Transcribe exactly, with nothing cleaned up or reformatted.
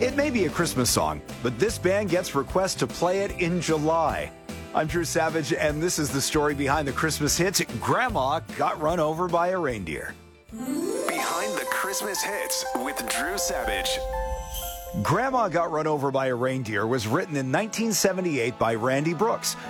It may be a Christmas song, but this band gets requests to play it in July. I'm Drew Savage, and this is the story behind the Christmas hits Grandma Got Run Over by a Reindeer. Behind the Christmas hits with Drew Savage. Grandma Got Run Over by a Reindeer was written in nineteen seventy-eight by Randy Brooks,